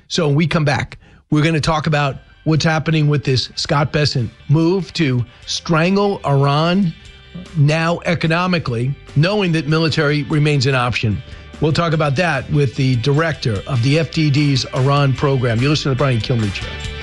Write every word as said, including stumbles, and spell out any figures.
So when we come back, we're going to talk about what's happening with this Scott Bessent move to strangle Iran now economically, knowing that military remains an option. We'll talk about that with the director of the F D D's Iran program. You listen to the Brian Kilmeade Show.